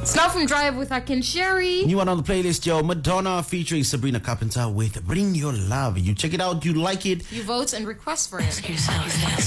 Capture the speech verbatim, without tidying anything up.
Love from Drive with Akin Sherry. New one on the playlist, yo. Madonna featuring Sabrina Carpenter with Bring Your Love. You check it out, you like it. You vote and request for it. Ask yourself this.